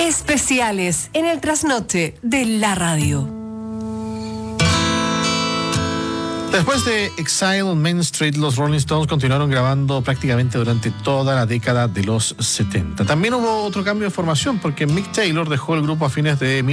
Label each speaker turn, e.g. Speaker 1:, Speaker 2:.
Speaker 1: Especiales en el trasnoche de la radio.
Speaker 2: Después de Exile on Main Street, los Rolling Stones continuaron grabando prácticamente durante toda la década de los 70. También hubo otro cambio de formación porque Mick Taylor dejó el grupo a fines de